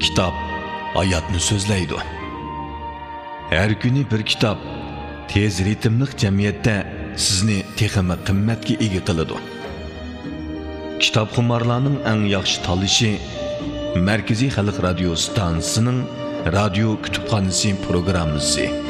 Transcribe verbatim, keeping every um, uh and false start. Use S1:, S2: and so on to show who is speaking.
S1: Kitap hayatni so'zlaydi. Her günü bir kitap tez ritmli jamiyatda sizni texmi qimmatga ega qiladi. Kitobxumarlarning eng yaxshi tanlashi Markaziy Xalq radio stansiyasining radio kutubxonasi programmasi.